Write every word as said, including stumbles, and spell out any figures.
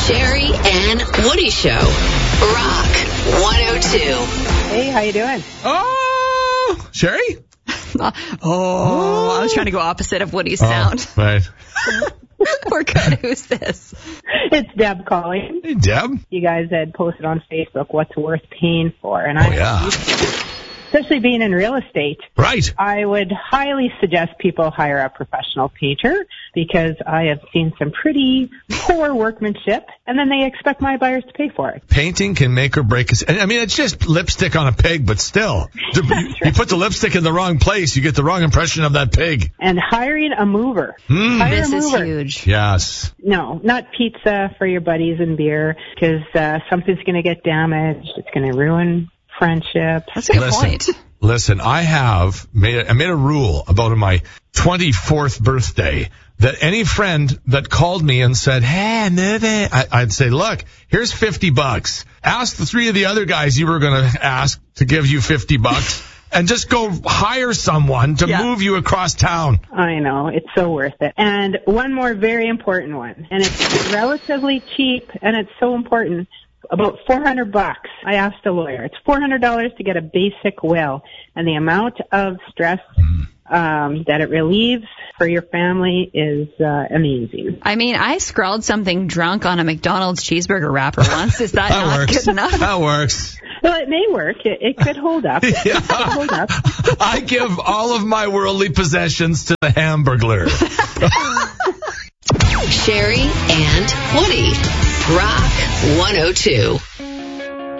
Sherry and Woody Show. Rock one oh two. Hey, how you doing? Oh, Sherry? oh, oh, I was trying to go opposite of Woody's Oh, sound. right. We're good. Who's this? It's Deb calling. Hey, Deb. You guys had posted on Facebook what's worth paying for, and Oh, I, yeah. especially being in real estate, Right. I would highly suggest people hire a professional painter because I have seen some pretty poor workmanship, and then they expect my buyers to pay for it. Painting can make or break us. I mean, it's just lipstick on a pig, but still. You, you put the lipstick in the wrong place, you get the wrong impression of that pig. And hiring a mover. Mm. Hire This a is mover. huge. Yes. No, not pizza for your buddies and beer because uh, something's going to get damaged. It's going to ruin friendship. That's a good Listen. point. Listen, I have made a, I made a rule about on my twenty-fourth birthday that any friend that called me and said, hey, move it, I, I'd say, look, here's fifty bucks. Ask the three of the other guys you were going to ask to give you fifty bucks and just go hire someone to Yeah. move you across town. I know, it's so worth it. And one more very important one, and it's relatively cheap, and it's so important. About four hundred bucks. I asked a lawyer. It's four hundred dollars to get a basic will, and the amount of stress um, that it relieves for your family is uh, amazing. I mean, I scrawled something drunk on a McDonald's cheeseburger wrapper once. Is that, That not works. good enough? That works. Well, it may work. It, it could hold up. It Yeah. could hold up. I give all of my worldly possessions to the Hamburglar. Sherry and Woody. Rock one oh two.